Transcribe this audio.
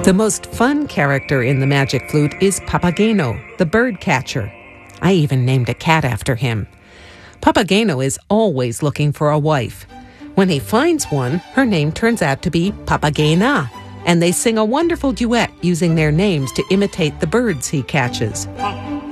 The most fun character in the Magic Flute is Papageno, the bird catcher. I even named a cat after him. Papageno is always looking for a wife. When he finds one, her name turns out to be Papagena, and they sing a wonderful duet using their names to imitate the birds he catches.